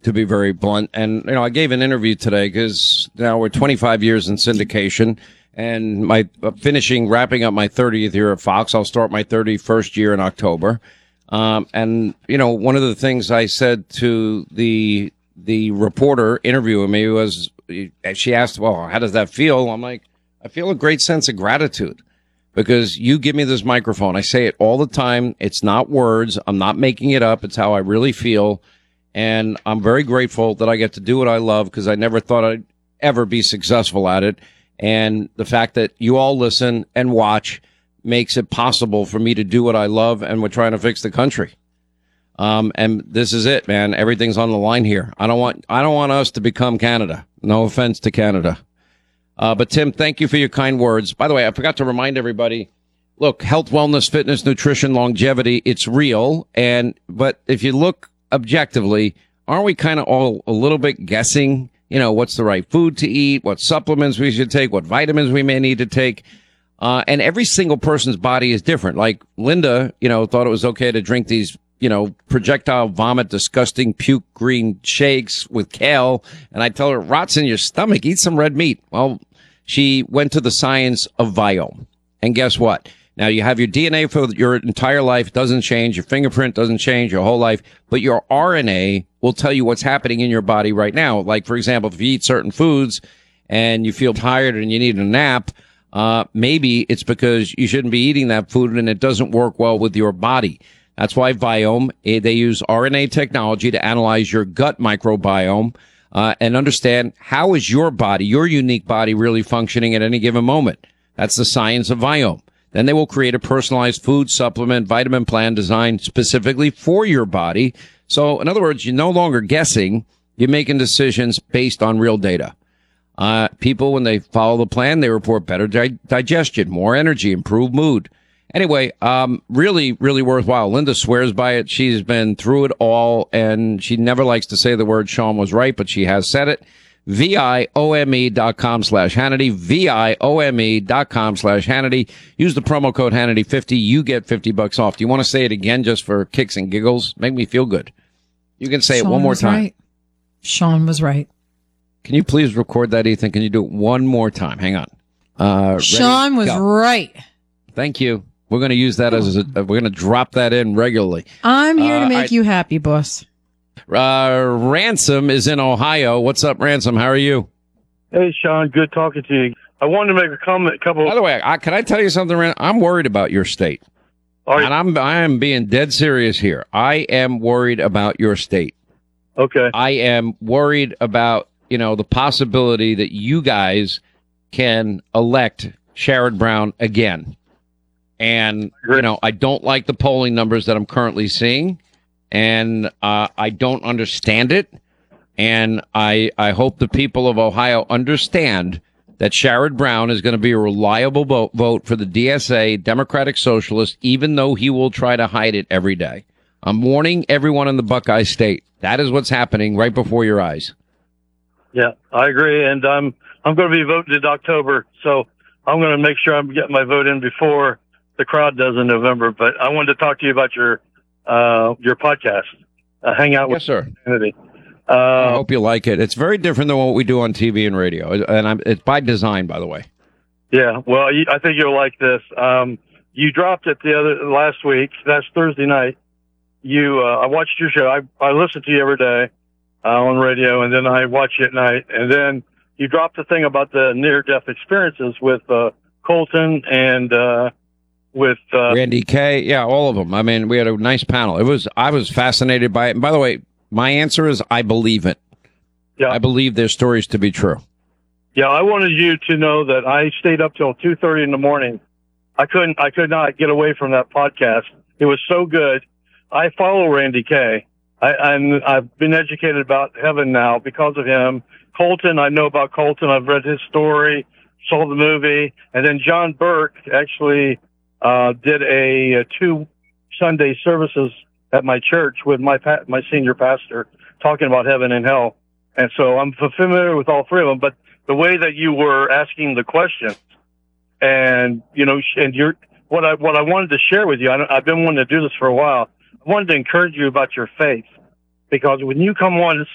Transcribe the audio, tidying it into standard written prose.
to be very blunt. And, I gave an interview today because now we're 25 years in syndication and wrapping up my 30th year at Fox. I'll start my 31st year in October. And, one of the things I said to the reporter interviewing me was, she asked, well, how does that feel? I'm like, I feel a great sense of gratitude because you give me this microphone. I say it all the time. It's not words. I'm not making it up. It's how I really feel. And I'm very grateful that I get to do what I love because I never thought I'd ever be successful at it. And the fact that you all listen and watch makes it possible for me to do what I love. And we're trying to fix the country. And this is it, man. Everything's on the line here. I don't want us to become Canada. No offense to Canada. But Tim, thank you for your kind words. By the way, I forgot to remind everybody, look, health, wellness, fitness, nutrition, longevity, it's real. But if you look objectively, aren't we kind of all a little bit guessing, what's the right food to eat, what supplements we should take, what vitamins we may need to take? And every single person's body is different. Like Linda, thought it was okay to drink these, projectile vomit, disgusting puke green shakes with kale. And I tell her, rots in your stomach, eat some red meat. Well, she went to the science of Viome. And guess what? Now, you have your DNA for your entire life. It doesn't change. Your fingerprint doesn't change your whole life. But your RNA will tell you what's happening in your body right now. Like, for example, if you eat certain foods and you feel tired and you need a nap, maybe it's because you shouldn't be eating that food and it doesn't work well with your body. That's why Viome, they use RNA technology to analyze your gut microbiome and understand how is your body, your unique body, really functioning at any given moment. That's the science of Viome. Then they will create a personalized food supplement vitamin plan designed specifically for your body. So, in other words, you're no longer guessing. You're making decisions based on real data. People, when they follow the plan, they report better digestion, more energy, improved mood. Anyway, really, really worthwhile. Linda swears by it. She's been through it all, and she never likes to say the word Sean was right, but she has said it. VIOME.com/Hannity, VIOME.com/Hannity. Use the promo code Hannity50. You get $50 off. Do you want to say it again just for kicks and giggles? Make me feel good. You can say it one more time. Right. Sean was right. Can you please record that, Ethan? Can you do it one more time? Hang on. Sean was right. Thank you. We're going to use that we're going to drop that in regularly. I'm here to make you happy, boss. Ransom is in Ohio. What's up, Ransom? How are you? Hey, Sean. Good talking to you. I wanted to make a comment. By the way, can I tell you something, Ransom? I'm worried about your state. And I am being dead serious here. I am worried about your state. Okay. I am worried about, the possibility that you guys can elect Sherrod Brown again. And, I don't like the polling numbers that I'm currently seeing. And I don't understand it. And I hope the people of Ohio understand that Sherrod Brown is going to be a reliable vote for the DSA, Democratic Socialist, even though he will try to hide it every day. I'm warning everyone in the Buckeye State. That is what's happening right before your eyes. Yeah, I agree. And I'm going to be voting in October. So I'm going to make sure I'm getting my vote in before the crowd does in November. But I wanted to talk to you about your podcast, Hang Out with Kennedy. I hope you like it. It's very different than what we do on TV and radio, and it's by design, by the way. Yeah, well, I think you'll like this. You dropped it last week. That's Thursday night. I watched your show. I listen to you every day on radio, and then I watch you at night. And then you dropped the thing about the near-death experiences with Colton and with Randy Kay. Yeah, all of them. I mean, we had a nice panel. I was fascinated by it. And by the way, my answer is I believe it. Yeah. I believe their stories to be true. Yeah, I wanted you to know that I stayed up till 2:30 in the morning. I could not get away from that podcast. It was so good. I follow Randy Kay. I've been educated about heaven now because of him. Colton, I know about Colton. I've read his story, saw the movie, and then John Burke actually did a 2 Sunday services at my church with my senior pastor talking about heaven and hell. And so I'm familiar with all three of them, but the way that you were asking the questions and, what I wanted to share with you, I've been wanting to do this for a while. I wanted to encourage you about your faith, because when you come on